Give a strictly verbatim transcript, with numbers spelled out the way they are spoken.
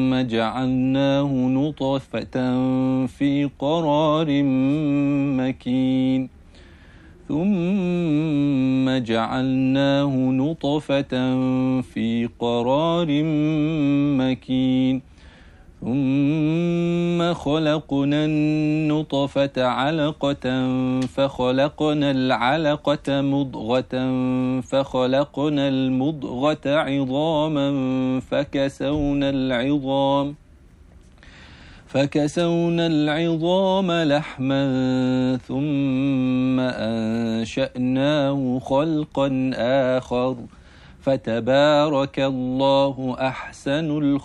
ثم جعلناه نطفة في قرار مكين ثم جعلناه نطفة في قرار مكين ثم خلقنا النطفة علقة فخلقنا العلقة مضغة فخلقنا المضغة عظاما فكسونا العظام فكسونا العظام لحما ثم أنشأناه خلقا آخر فتبارك الله أحسن الخالقين.